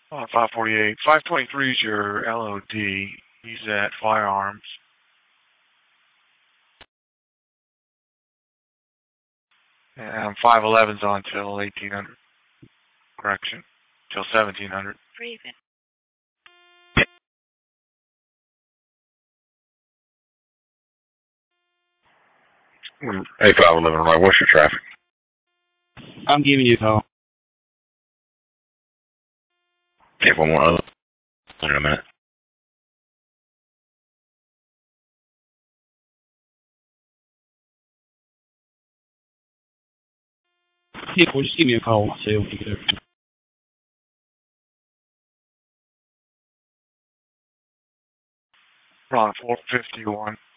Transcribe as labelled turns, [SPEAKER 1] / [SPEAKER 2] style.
[SPEAKER 1] 548. 523 is your LOD. He's at firearms. And 511's on till 1800. Correction. Till 1700.
[SPEAKER 2] Breathing.
[SPEAKER 1] Hey, 511, right. What's your traffic?
[SPEAKER 3] I'm giving you a call.
[SPEAKER 1] Okay, one more other. In a minute.
[SPEAKER 3] Yeah, well, just give me a call. I'll see what you can do.
[SPEAKER 1] Ron, 451.